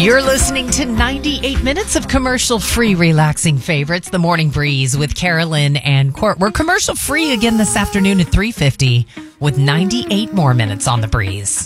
You're listening to 98 minutes of commercial-free relaxing favorites, The Morning Breeze with Carolyn and Court. We're commercial-free again this afternoon at 3:50 with 98 more minutes on The Breeze.